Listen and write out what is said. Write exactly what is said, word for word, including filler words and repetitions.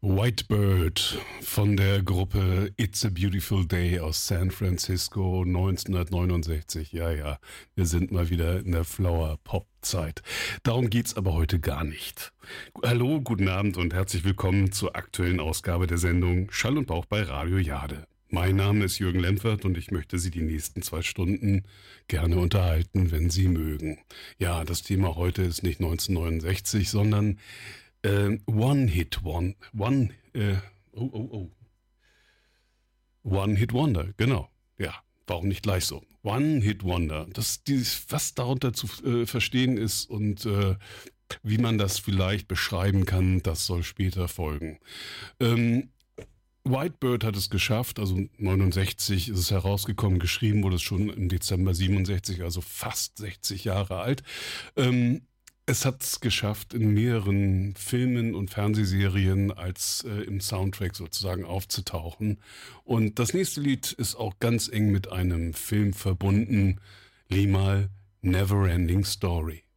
Whitebird von der Gruppe It's a Beautiful Day aus San Francisco neunzehnhundertneunundsechzig. Ja, ja, wir sind mal wieder in der Flower-Pop-Zeit. Darum geht's aber heute gar nicht. Hallo, guten Abend und herzlich willkommen zur aktuellen Ausgabe der Sendung Schall und Bauch bei Radio Jade. Mein Name ist Jürgen Lempfert und ich möchte Sie die nächsten zwei Stunden gerne unterhalten, wenn Sie mögen. Ja, das Thema heute ist nicht neunzehnhundertneunundsechzig, sondern äh, One Hit One, One, äh, oh, oh, oh. One Hit Wonder, genau. Ja, warum nicht gleich so? One Hit Wonder. Das, dieses, was darunter zu äh, verstehen ist und äh, wie man das vielleicht beschreiben kann, das soll später folgen. Ähm, Whitebird hat es geschafft, also neunundsechzig ist es herausgekommen, geschrieben wurde es schon im Dezember siebenundsechzig, also fast sechzig Jahre alt. Ähm, es hat es geschafft, in mehreren Filmen und Fernsehserien als äh, im Soundtrack sozusagen aufzutauchen. Und das nächste Lied ist auch ganz eng mit einem Film verbunden, Limahl, Never Ending Story.